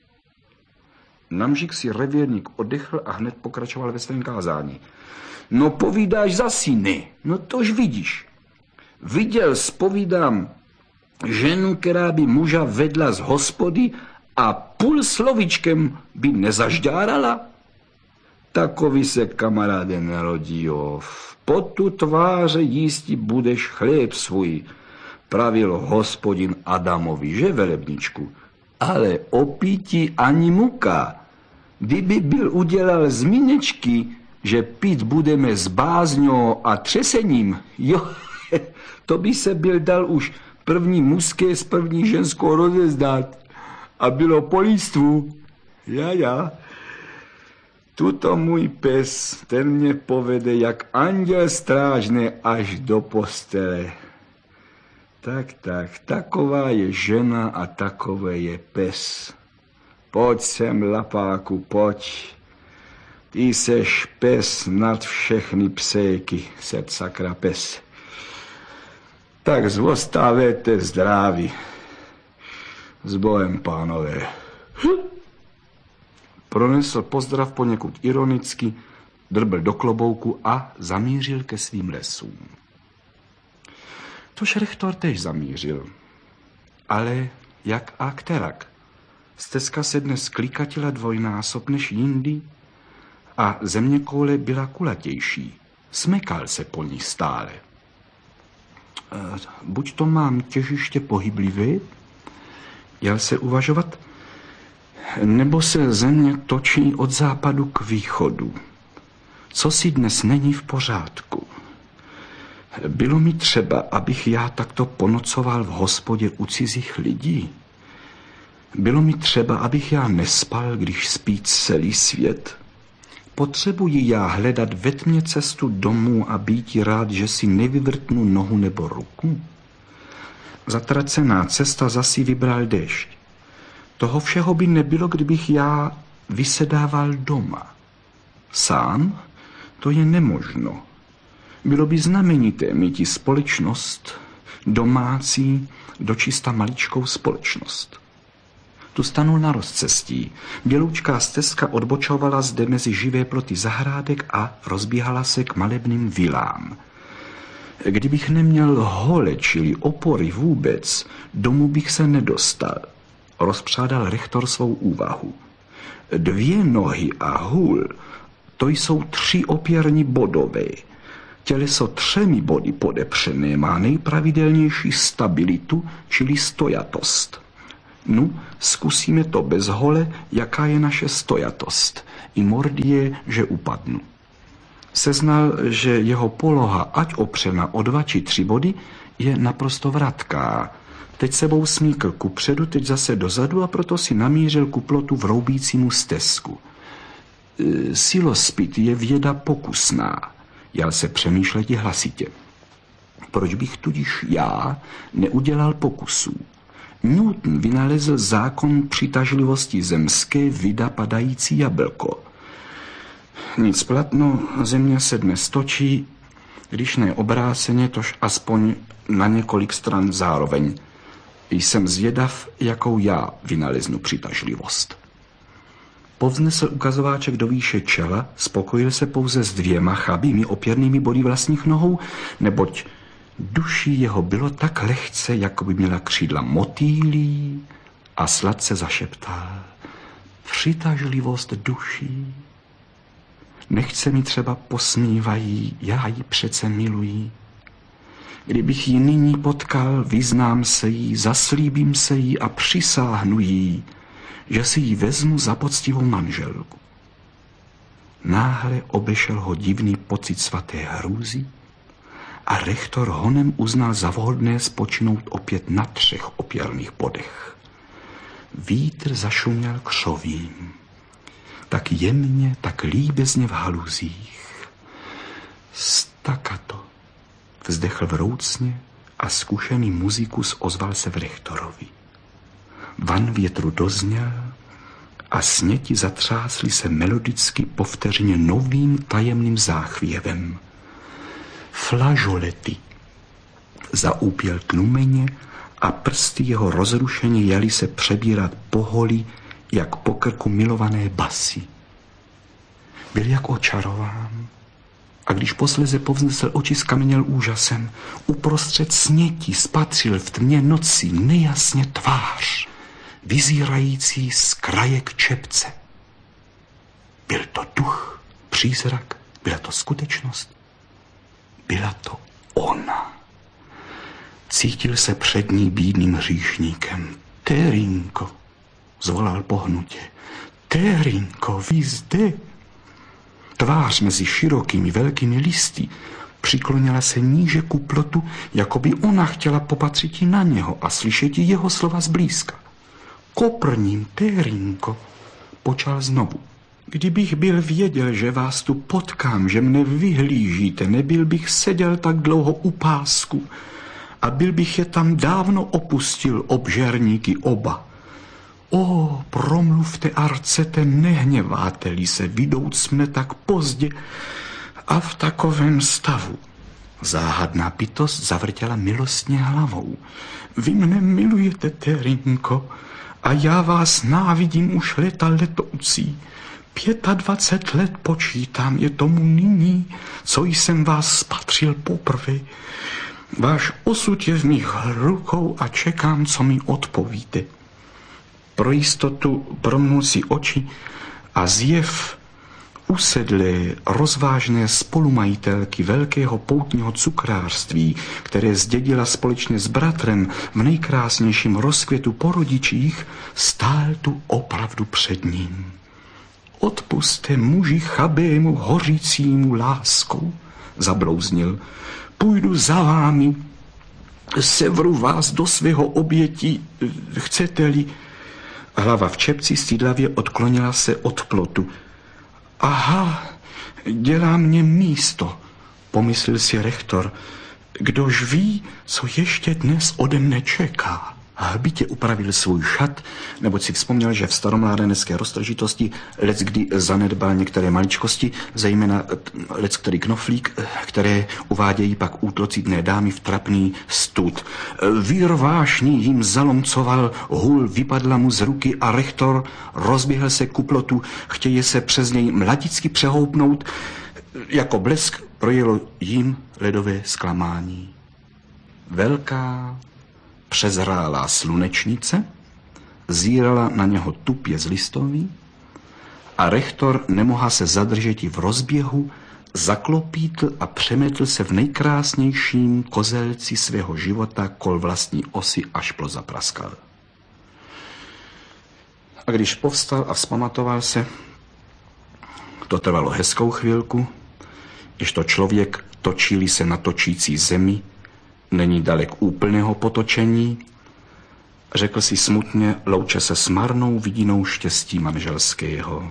Namžik si revírník oddechl a hned pokračoval ve svém kázání. No povídáš zasi ne, no tož vidíš. Viděl jsi, povídám, ženu, která by muža vedla z hospody a půl slovičkem by nezažďárala? Takový se, kamaráde, nerodí, jo. V potu tváře jísti budeš chléb svůj, pravil hospodin Adamovi, že, velebničku? Ale opítí ani muka. Kdyby byl udělal zmínečky, že pít budeme s bázňou a třesením, jo, to by se byl dal už první mužské s první ženskou rozezdát. A bylo po lístvu. Já. Tuto můj pes, ten mě povede jak anděl strážný až do postele. Tak, taková je žena a takové je pes. Pojď sem, lapáku, pojď. Ty seš pes nad všechny psejky, se sakra pes. Tak zůstávejte zdraví. S Bohem, pánové. Pronesl pozdrav poněkud ironicky, drbl do klobouku a zamířil ke svým lesům. Tož rektor tež zamířil. Ale jak a kterak? Stezka se dnes klikatila dvojnásob než jindy a zeměkoule byla kulatější. Smekal se po ní stále. Buď to mám těžiště pohyblivé, jel se uvažovat, nebo se země točí od západu k východu. Co si dnes není v pořádku? Bylo mi třeba, abych já takto ponocoval v hospodě u cizích lidí. Bylo mi třeba, abych já nespal, když spí celý svět. Potřebuji já hledat ve tmě cestu domů a být rád, že si nevyvrtnu nohu nebo ruku? Zatracená cesta zasi vybral déšť. Toho všeho by nebylo, kdybych já vysedával doma. Sám? To je nemožno. Bylo by znamenité mít společnost, domácí, dočista maličkou společnost. Tu stanul na rozcestí. Běloučká stezka odbočovala zde mezi živé ploty zahrádek a rozbíhala se k malebným vilám. Kdybych neměl hole, čili opory vůbec, domů bych se nedostal. Rozpřádal rektor svou úvahu. 2 nohy a hůl, to jsou 3 opěrní bodové. Těleso 3 body podepřené má nejpravidelnější stabilitu, čili stojatost. No, zkusíme to bez hole, jaká je naše stojatost. I mordie, že upadnu. Seznal, že jeho poloha, ať opřena o 2 či 3 body, je naprosto vratká. Teď sebou smíkl kupředu, teď zase dozadu a proto si namířil ku plotu vroubícímu stezku. Silospit je věda pokusná. Jal se přemýšleti hlasitě. Proč bych tudíž já neudělal pokusů? Newton vynalezl zákon přitažlivosti zemské, vida padající jablko. Nic platno, země se dnes točí, když ne obráceně, tož aspoň na několik stran zároveň. Jsem zvědav, jakou já vynaleznu přitažlivost. Povznesl ukazováček do výše čela, spokojil se pouze s 2 chabými opěrnými body vlastních nohou, neboť duší jeho bylo tak lehce, jako by měla křídla motýlí, a sladce zašeptal: přitažlivost duší. Nechce mi třeba posmívají, já ji přece miluji. Kdybych ji nyní potkal, vyznám se jí, zaslíbím se jí a přisáhnu jí, že si ji vezmu za poctivou manželku. Náhle obešel ho divný pocit svaté hrůzy a rektor honem uznal za vhodné spočinout opět na 3 opěrných bodech. Vítr zašuměl křovím, tak jemně, tak líbezně v haluzích. Stakato, vzdechl vroucně a zkušený muzikus ozval se v rektorovi. Van větru dozněl a sněti zatřásly se melodicky povteřeně novým tajemným záchvěvem. Flažolety. Zaúpěl tlumeně a prsty jeho rozrušeně jali se přebírat po holi, jak po krku milované basy. Byl jak očarován a když posléze povznesl oči, skameněl úžasem. Uprostřed sněti spatřil v tmě noci nejasně tvář, vyzírající z kraje k čepce. Byl to duch, přízrak, byla to skutečnost, byla to ona. Cítil se před ní bídným hříšníkem. Térinko, zvolal pohnutě. Térinko, vy zde. Tvář mezi širokými velkými listy přiklonila se níže ku plotu, jako by ona chtěla popatřit na něho a slyšet jeho slova zblízka. Koprním, Térinko, počal znovu. Kdybych byl věděl, že vás tu potkám, že mne vyhlížíte, nebyl bych seděl tak dlouho u pásku a byl bych je tam dávno opustil, obžerníky oba. O, promluvte a rcete, nehněváte-li se, vidouc mne tak pozdě a v takovém stavu. Záhadná bytost zavrtěla milostně hlavou. Vy mne milujete, Térinko, a já vás návidím už léta letoucí. 25 let počítám, je tomu nyní, co jsem vás spatřil poprvé. Váš osud je v mých rukou a čekám, co mi odpovíte. Pro jistotu promnul si oči a zjev usedlé, rozvážné spolumajitelky velkého poutního cukrářství, které zdědila společně s bratrem v nejkrásnějším rozkvětu po rodičích, stál tu opravdu před ním. Odpuste muži chabému, hořícímu láskou, zablouznil. Půjdu za vámi, sevru vás do svého obětí, chcete-li. Hlava v čepci stydlavě odklonila se od plotu. Aha, dělá mě místo, pomyslel si rektor. Kdož ví, co ještě dnes ode mne čeká. Hbitě upravil svůj šat, neboť si vzpomněl, že v staromládenecké roztržitosti leckdy zanedbal některé maličkosti, zejména leckterý knoflík, které uvádějí pak útlocitné dámy v trapný stud. Vír vášní jim zalomcoval, hůl vypadla mu z ruky a rektor rozběhl se ku plotu, chtěje se přes něj mladicky přehoupnout. Jako blesk projelo jim ledové zklamání. Velká přezrálá slunečnice zírala na něho tupě z listoví a rektor nemohla se zadržet v rozběhu zaklopítl a přemetl se v nejkrásnějším kozelci svého života kol vlastní osy, až plot zapraskal. A když povstal a vzpamatoval se, to trvalo hezkou chvilku, když to člověk, točí-li se na točící zemi, není dalek úplného potočení, řekl si smutně, louče se s marnou vidinou štěstí manželského.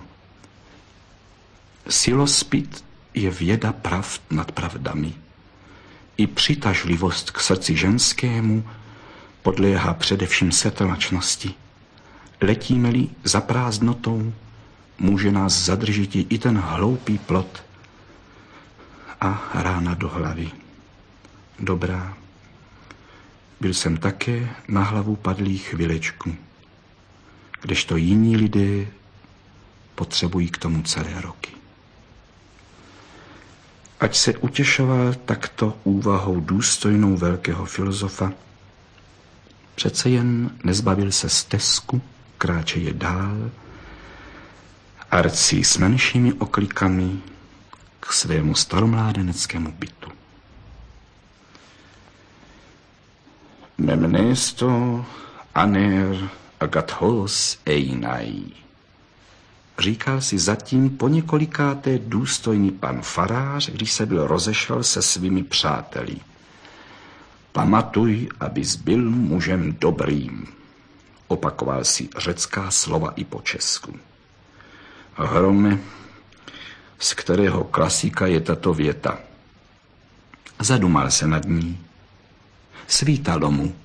Silospit je věda pravd nad pravdami. I přitažlivost k srdci ženskému podléhá především setrvačnosti. Letíme-li za prázdnotou, může nás zadržet i ten hloupý plot a rána do hlavy. Dobrá, byl jsem také na hlavu padlý chvilečku, kdežto jiní lidé potřebují k tomu celé roky. Ať se utěšoval takto úvahou důstojnou velkého filozofa, přece jen nezbavil se stezku, kráčeje dál, arcí s menšími oklikami k svému staromládeneckému bytu. Memnesto aner agathos einai. Říkal si zatím poněkolikáté důstojný pan farář, když se byl rozešel se svými přáteli. Pamatuj, abys byl mužem dobrým, opakoval si řecká slova i po česku. Hrome, z kterého klasika je tato věta. Zadumal se nad ní. Svítalo mu.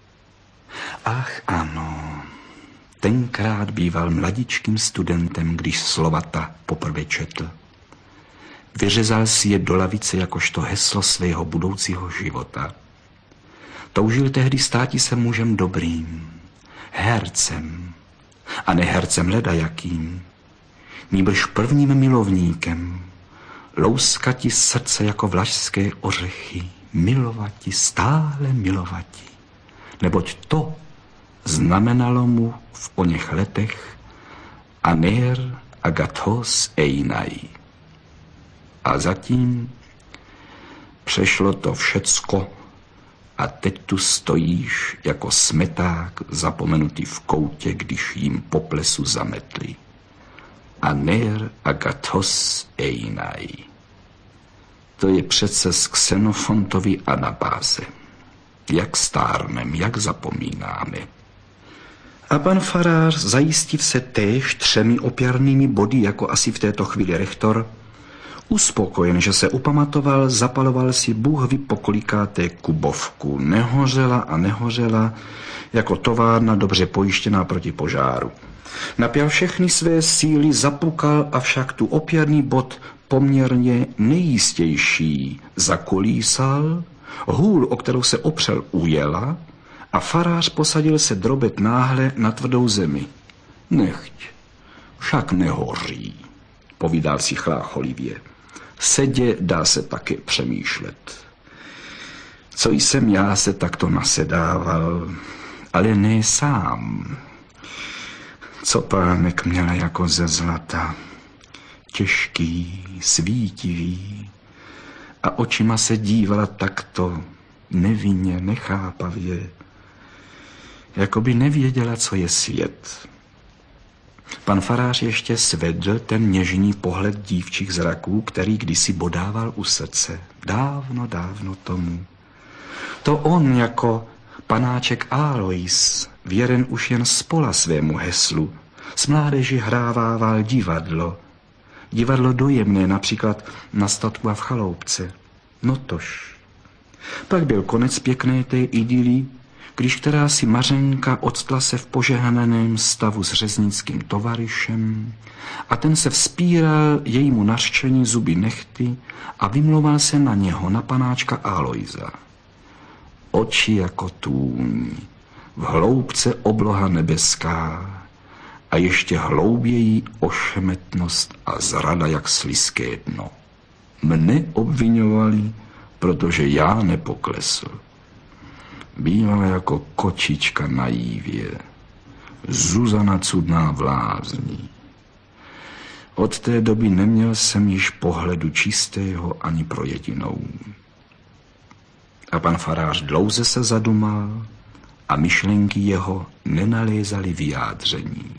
Ach ano, tenkrát býval mladičkým studentem, když slova ta poprvé četl. Vyřezal si je do lavice jakožto heslo svého budoucího života. Toužil tehdy státi se mužem dobrým, hercem, a ne hercem ledajakým, nýbrž prvním milovníkem, louskati srdce jako vlašské ořechy, milovati, stále milovati, neboť to znamenalo mu v oněch letech aner agathos einai. A zatím přešlo to všecko a teď tu stojíš jako smeták zapomenutý v koutě, když jim po plesu zametli. Aner agathos einai. To je přece z Xenofontovy anabáze. Jak stárnem, jak zapomínáme. A pan farář, zajistiv se též 3 opěrnými body, jako asi v této chvíli rektor, uspokojen, že se upamatoval, zapaloval si Bůh ví pokolikáté kubovku. Nehořela a nehořela, jako továrna dobře pojištěná proti požáru. Napěl všechny své síly, zapukal, avšak tu opěrný bod poměrně nejistější zakolísal, hůl, o kterou se opřel, ujela a farář posadil se drobet náhle na tvrdou zemi. Nechť, však nehoří, povídal si chlácholivě. Sedě dá se také přemýšlet. Co jsem já se takto nasedával, ale ne sám. Co pánek měla jako ze zlata, těžký, svítivý, a očima se dívala takto nevinně, nechápavě, jako by nevěděla, co je svět. Pan farář ještě svedl ten něžný pohled dívčích zraků, který kdysi bodával u srdce. Dávno, dávno tomu. To on jako panáček Alois, věren už jen spola svému heslu, s mládeži hrávával divadlo. Divadlo dojemné, například na statku a v chaloupce. No tož. Pak byl konec pěkné té idyly, když která si Mařenka octla se v požehnaném stavu s řeznickým tovaryšem a ten se vzpíral jejímu nařčení zuby nechty a vymlouval se na něho, na panáčka Aloisa. Oči jako tůň, v hloubce obloha nebeská a ještě hlouběji ošemetnost a zrada jak slizké dno. Mne obviňovali, protože já nepoklesl. Bývala jako kočička na jívě, Zuzana cudná v lázní. Od té doby neměl jsem již pohledu čistého ani pro jedinou. A pan farář dlouze se zadumal a myšlenky jeho nenalézaly vyjádření.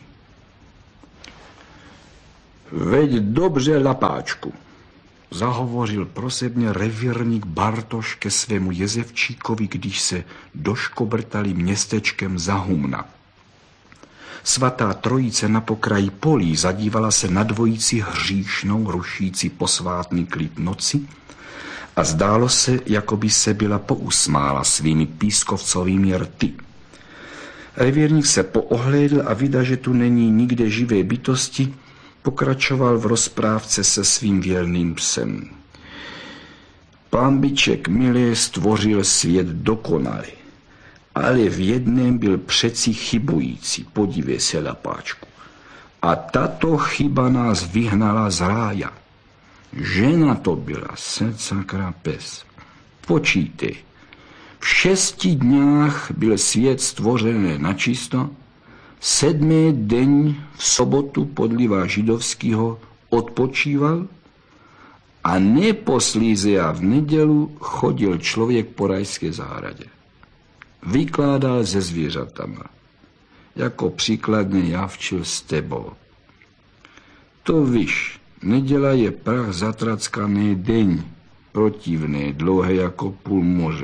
Veď dobře, Lapáčku, zahovořil prosebně revírník Bartoš ke svému jezevčíkovi, když se doškobrtali městečkem za Humna. Svatá trojice na pokraji polí zadívala se na dvojici hříšnou, rušící posvátný klid noci a zdálo se, jako by se byla pousmála svými pískovcovými rty. Revírník se poohlédl a vida, že tu není nikde živé bytosti, pokračoval v rozprávce se svým věrným psem. Pánbiček milé stvořil svět dokonale, ale v jednom byl přeci chybující, podívej se, Lapáčku. A tato chyba nás vyhnala z rája. Žena to byla, secakra pes. Počítej, v 6 dňách byl svět stvořený načisto, 7. den v sobotu podliva židovského odpočíval a neposlíze a v nedělu chodil člověk po rajské zahradě. Vykládal se zvířatama, jako příkladně javčil s tebou. To víš, neděla je prach zatrackaný deň, protivný, dlouhé jako půl moře.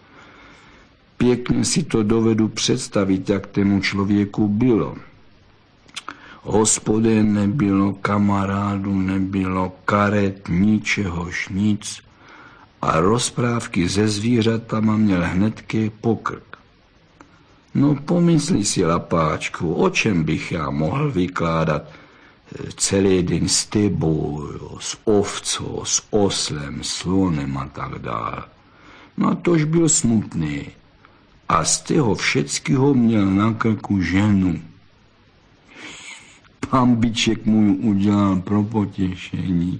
Pěkně si to dovedu představit, jak tému člověku bylo. Hospody nebylo, kamarádu nebylo, karet, ničehož nic a rozprávky se zvířatama měl hnedky pokrk. No pomysli si, Lapáčku, o čem bych já mohl vykládat celý den s tebou, s ovcou, s oslem, slonem a tak dále. No tož byl smutný. A z toho všeckého měl na krku ženu. Pánbiček můj udělal pro potěšení.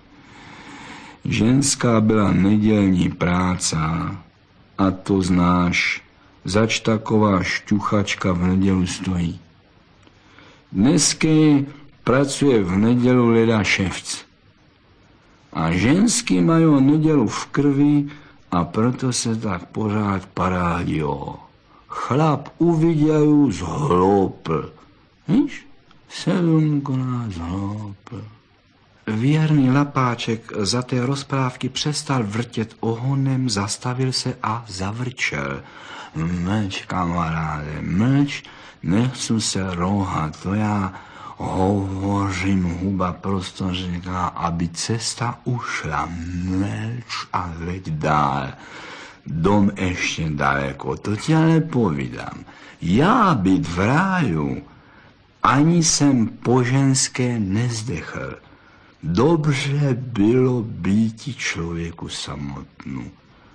Ženská byla nedělní práce a to znáš, zač taková šťuchačka v nedělu stojí. Dnesky pracuje v nedělu leda ševc. A ženský mají nedělu v krvi a proto se tak pořád parádio. Chlap uviděl, zhloupl. Víš? 7krát zhloupl. Věrný Lapáček za té rozprávky přestal vrtět ohonem, zastavil se a zavrčel. Mlč, kamaráde, mlč, nechci se rouhat, to já hovořím, huba prosto říká, aby cesta ušla. Mlč a veď dál. Dom ještě daleko, to ti ale povídám. Já být v ráju, ani jsem po ženské nezdechl. Dobře bylo býti člověku samotnou.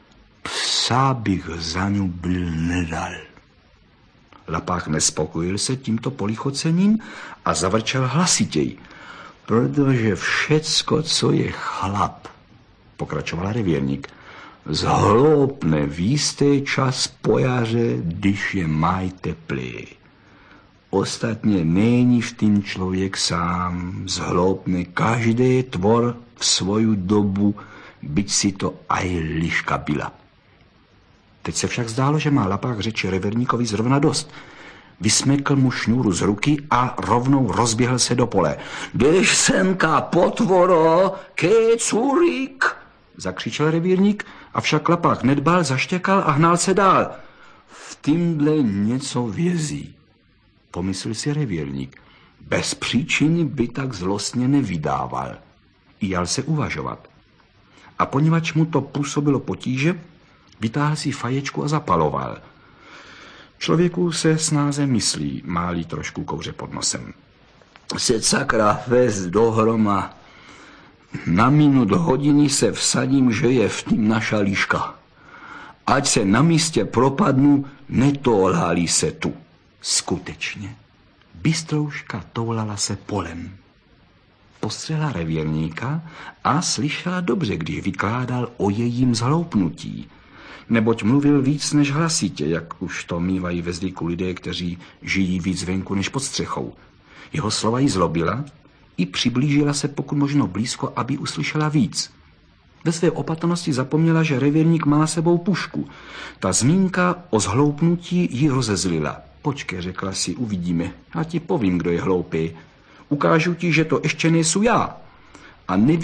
Psa bych za ňu byl nedal. Lapák nespokojil se tímto polichocením a zavrčel hlasitěji. Protože všecko, co je chlap, pokračoval revírník, zhloupne v jistý čas po jaře, když je maj teplý. Ostatně není v tým člověk sám, zhloupne každý tvor v svoju dobu, byť si to aj liška byla. Teď se však zdálo, že má Lapák řeči revírníkovi zrovna dost. Vysmekl mu šňůru z ruky a rovnou rozběhl se do pole. Běž semka, potvoro, kecurík, zakřičel revírník, avšak Lapák nedbal, zaštěkal a hnal se dál. V týmhle něco vězí, pomyslel si revírník. Bez příčiny by tak zlostně nevydával. Jal se uvažovat. A poněvadž mu to působilo potíže, vytáhl si faječku a zapaloval. Člověku se snáze myslí, má-li trošku kouře pod nosem. Se sakra vez dohroma. Na minut hodiny se vsadím, že je v tým naša liška. Ať se na místě propadnu, netolhali se tu. Skutečně, bystrouška toulala se polem. Postřela revírníka a slyšela dobře, když vykládal o jejím zhloupnutí. Neboť mluvil víc než hlasitě, jak už to mívají ve zvyku lidé, kteří žijí víc venku než pod střechou. Jeho slova jí zlobila, i přiblížila se pokud možno blízko, aby uslyšela víc. Ve své opatrnosti zapomněla, že revírník má sebou pušku. Ta zmínka o zhloupnutí ji rozezlila. Počkej, řekla si, uvidíme. Já ti povím, kdo je hloupý. Ukážu ti, že to ještě nejsou já. A neví,